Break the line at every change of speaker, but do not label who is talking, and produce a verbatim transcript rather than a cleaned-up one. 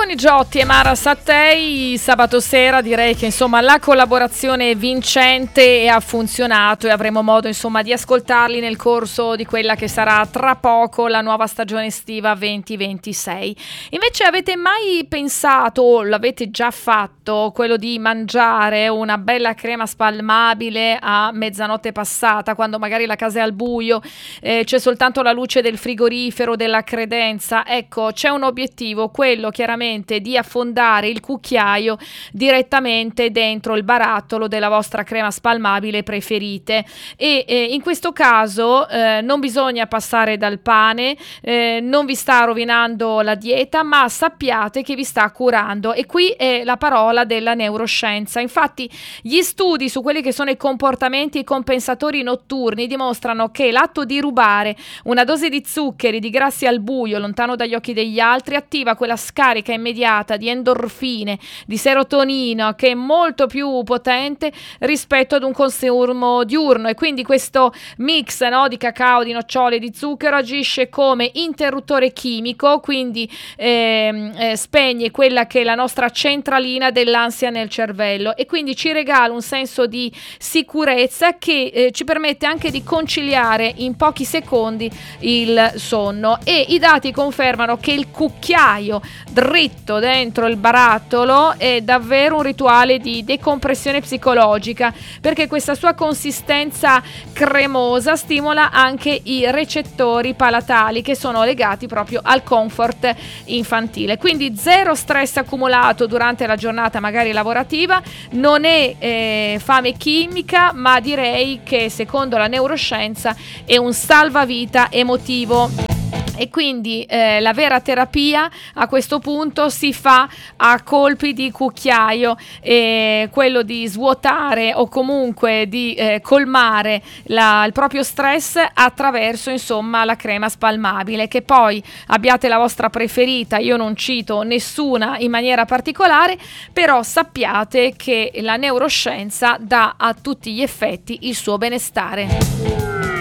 Enrico Nigiotti e Mara Sattei. Sabato sera direi che insomma la collaborazione è vincente e ha funzionato, e avremo modo insomma di ascoltarli nel corso di quella che sarà tra poco la nuova stagione estiva venti ventisei. Invece avete mai pensato, o l'avete già fatto, quello di mangiare una bella crema spalmabile a mezzanotte passata, quando magari la casa è al buio, eh, c'è soltanto la luce del frigorifero, della credenza? Ecco, c'è un obiettivo, quello chiaramente di affondare il cucchiaio direttamente dentro il barattolo della vostra crema spalmabile preferite, e eh, in questo caso eh, non bisogna passare dal pane, eh, non vi sta rovinando la dieta, ma sappiate che vi sta curando, e qui è la parola della neuroscienza. Infatti gli studi su quelli che sono i comportamenti compensatori notturni dimostrano che l'atto di rubare una dose di zuccheri, di grassi al buio, lontano dagli occhi degli altri, attiva quella scarica immediata di endorfine, di serotonina, che è molto più potente rispetto ad un consumo diurno, e quindi questo mix, no, di cacao, di nocciole, di zucchero agisce come interruttore chimico, quindi ehm, eh, spegne quella che è la nostra centralina dell'ansia nel cervello, e quindi ci regala un senso di sicurezza che eh, ci permette anche di conciliare in pochi secondi il sonno. E i dati confermano che il cucchiaio dritto dentro il barattolo è davvero un rituale di decompressione psicologica, perché questa sua consistenza cremosa stimola anche i recettori palatali che sono legati proprio al comfort infantile. Quindi zero stress accumulato durante la giornata magari lavorativa, non è eh, fame chimica, ma direi che secondo la neuroscienza è un salvavita emotivo. E quindi eh, la vera terapia a questo punto si fa a colpi di cucchiaio, eh, quello di svuotare o comunque di eh, colmare la, il proprio stress attraverso insomma la crema spalmabile. Che poi abbiate la vostra preferita, io non cito nessuna in maniera particolare, però sappiate che la neuroscienza dà a tutti gli effetti il suo benestare.